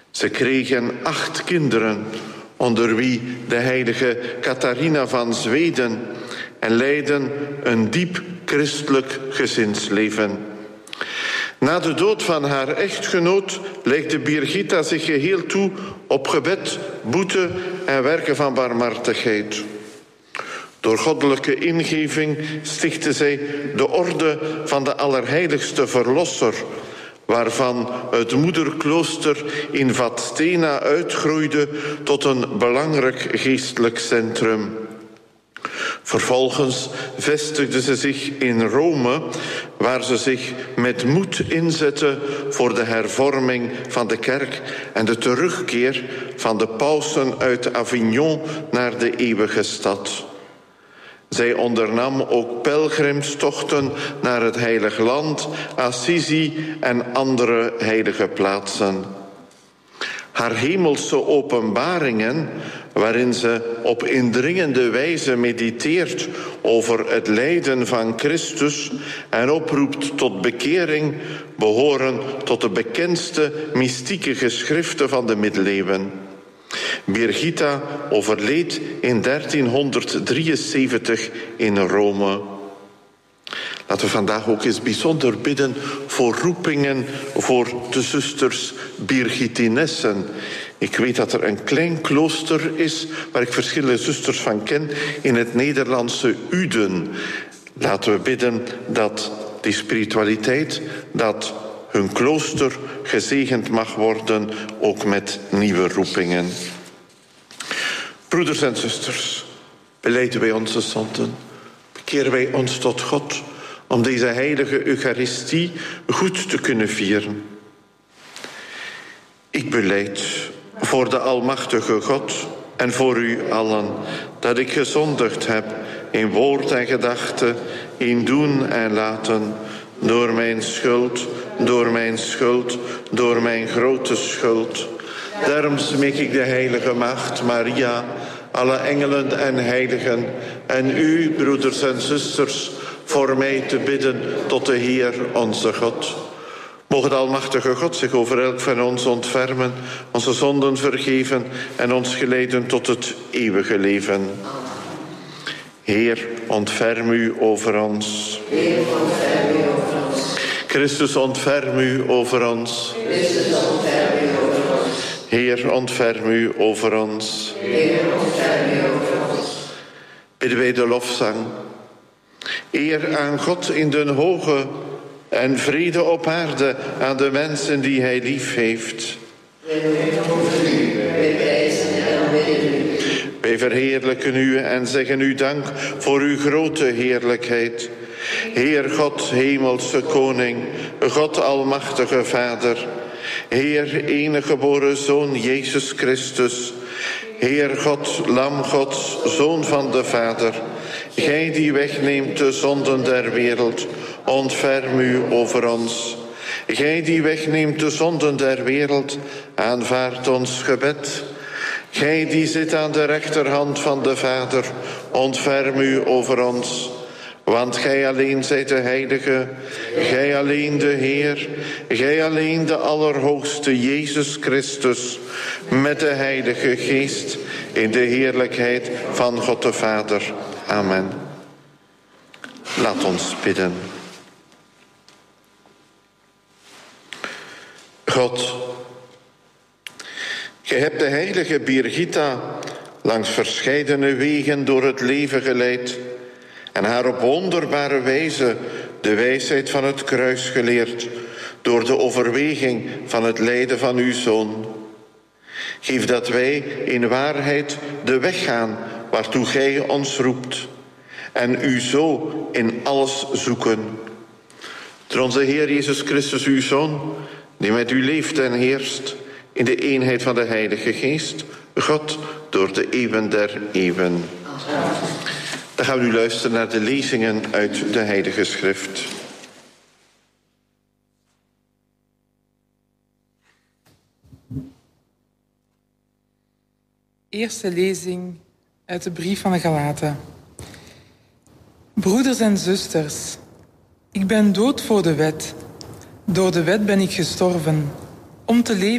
Ze kregen 8 kinderen, onder wie de heilige Catharina van Zweden, en leidden een diep christelijk gezinsleven. Na de dood van haar echtgenoot legde Birgitta zich geheel toe op gebed, boete en werken van barmhartigheid. Door goddelijke ingeving stichtte zij de orde van de Allerheiligste Verlosser, waarvan het moederklooster in Vadstena uitgroeide tot een belangrijk geestelijk centrum. Vervolgens vestigde ze zich in Rome, waar ze zich met moed inzette voor de hervorming van de kerk en de terugkeer van de pausen uit Avignon naar de eeuwige stad. Zij ondernam ook pelgrimstochten naar het Heilige Land, Assisi en andere heilige plaatsen. Haar hemelse openbaringen, waarin ze op indringende wijze mediteert over het lijden van Christus en oproept tot bekering, behoren tot de bekendste mystieke geschriften van de middeleeuwen. Birgitta overleed in 1373 in Rome. Laten we vandaag ook eens bijzonder bidden voor roepingen voor de zusters Birgittinessen. Ik weet dat er een klein klooster is waar ik verschillende zusters van ken in het Nederlandse Uden. Laten we bidden dat die spiritualiteit, dat hun klooster gezegend mag worden, ook met nieuwe roepingen. Broeders en zusters, belijden wij onze zonden, bekeren wij ons tot God om deze heilige Eucharistie goed te kunnen vieren. Ik belijd voor de almachtige God en voor u allen dat ik gezondigd heb in woord en gedachte, in doen en laten, door mijn schuld, door mijn grote schuld. Daarom smeek ik de heilige maagd Maria, alle engelen en heiligen en u, broeders en zusters, voor mij te bidden tot de Heer onze God. Mogen de almachtige God zich over elk van ons ontfermen, onze zonden vergeven en ons geleiden tot het eeuwige leven. Heer, ontferm u over ons. Heer, ontferm u over ons. Christus, ontferm u over ons. Christus, ontferm u over ons. Heer, ontferm u over ons. Heer, ontferm u over ons. Bidden wij de lofzang. Eer aan God in den hoge en vrede op aarde aan de mensen die hij lief heeft. Wij verheerlijken u en zeggen u dank voor uw grote heerlijkheid. Heer God, hemelse koning, God almachtige Vader, Heer enige geboren Zoon Jezus Christus, Heer God, Lam Gods, Zoon van de Vader, gij die wegneemt de zonden der wereld, ontferm u over ons. Gij die wegneemt de zonden der wereld, aanvaard ons gebed. Gij die zit aan de rechterhand van de Vader, ontferm u over ons. Want gij alleen zijt de Heilige, gij alleen de Heer, gij alleen de Allerhoogste Jezus Christus, met de Heilige Geest, in de heerlijkheid van God de Vader. Amen. Laat ons bidden. God, gij hebt de heilige Birgitta langs verscheidene wegen door het leven geleid en haar op wonderbare wijze de wijsheid van het kruis geleerd door de overweging van het lijden van uw Zoon. Geef dat wij in waarheid de weg gaan waartoe gij ons roept en u zo in alles zoeken. Door onze Heer Jezus Christus, uw Zoon, die met u leeft en heerst in de eenheid van de Heilige Geest, God, door de eeuwen der eeuwen. Dan gaan we nu luisteren naar de lezingen uit de Heilige Schrift. Eerste lezing uit de brief van de Galaten. Broeders en zusters, ik ben dood voor de wet. Door de wet ben ik gestorven, om te leven